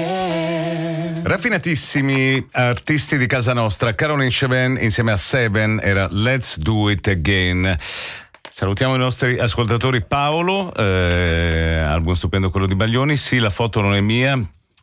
Raffinatissimi artisti di casa nostra. Caroline Chauvin insieme a Seven era Let's Do It Again. Salutiamo i nostri ascoltatori. Paolo, album stupendo quello di Baglioni. Sì, la foto non è mia.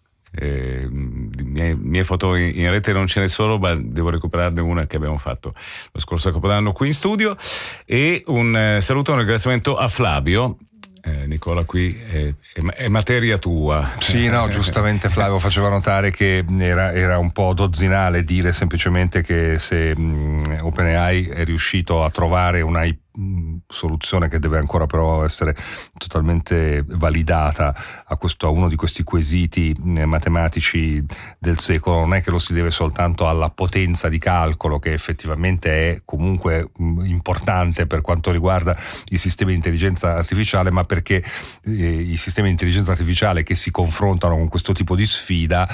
Mie foto in rete non ce ne sono, ma devo recuperarne una che abbiamo fatto lo scorso Capodanno qui in studio. E un saluto e un ringraziamento a Flavio. Nicola, qui è materia tua. Sì, no, giustamente Flavio faceva notare che era un po' dozzinale dire semplicemente che se OpenAI è riuscito a trovare una soluzione che deve ancora però essere totalmente validata a uno di questi quesiti matematici del secolo, non è che lo si deve soltanto alla potenza di calcolo, che effettivamente è comunque importante per quanto riguarda i sistemi di intelligenza artificiale, ma perché i sistemi di intelligenza artificiale che si confrontano con questo tipo di sfida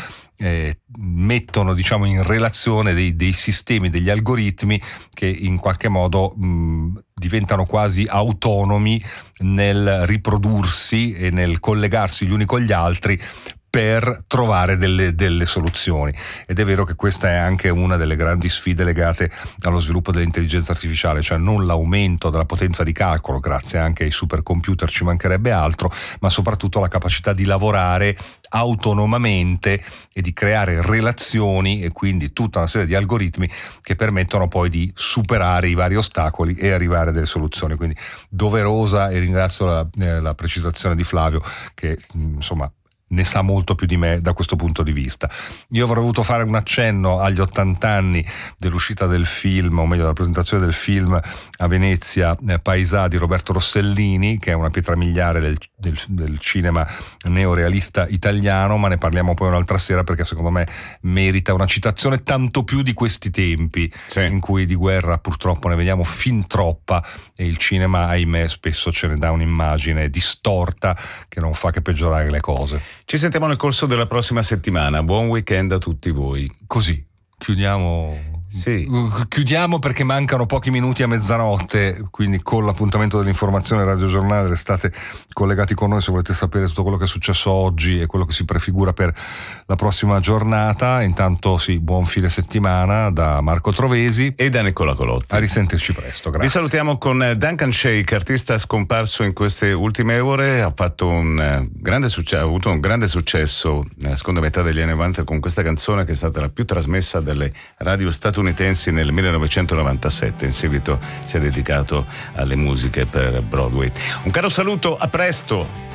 mettono, diciamo, in relazione dei sistemi, degli algoritmi che in qualche modo diventano quasi autonomi nel riprodursi e nel collegarsi gli uni con gli altri per trovare delle soluzioni. Ed è vero che questa è anche una delle grandi sfide legate allo sviluppo dell'intelligenza artificiale, cioè non l'aumento della potenza di calcolo, grazie anche ai supercomputer, ci mancherebbe altro, ma soprattutto la capacità di lavorare autonomamente e di creare relazioni e quindi tutta una serie di algoritmi che permettono poi di superare i vari ostacoli e arrivare a delle soluzioni. Quindi doverosa, e ringrazio la precisazione di Flavio che insomma ne sa molto più di me da questo punto di vista. Io avrei voluto fare un accenno agli 80 anni dell'uscita del film, o meglio della presentazione del film a Venezia, Paesà di Roberto Rossellini, che è una pietra miliare del cinema neorealista italiano, ma ne parliamo poi un'altra sera perché secondo me merita una citazione, tanto più di questi tempi, sì, in cui di guerra purtroppo ne vediamo fin troppa e il cinema, ahimè, spesso ce ne dà un'immagine distorta che non fa che peggiorare le cose. Ci sentiamo nel corso della prossima settimana. Buon weekend a tutti voi. Così chiudiamo. Sì. Chiudiamo perché mancano pochi minuti a mezzanotte, quindi con l'appuntamento dell'informazione Radio Giornale restate collegati con noi se volete sapere tutto quello che è successo oggi e quello che si prefigura per la prossima giornata. Intanto sì, buon fine settimana da Marco Trovesi e da Nicola Colotti. A risentirci presto, grazie. Vi salutiamo con Duncan Sheikh, artista scomparso in queste ultime ore. Ha fatto ha avuto un grande successo nella seconda metà degli anni 90 con questa canzone che è stata la più trasmessa dalle radio statunitensi nel 1997. In seguito si è dedicato alle musiche per Broadway. Un caro saluto, a presto!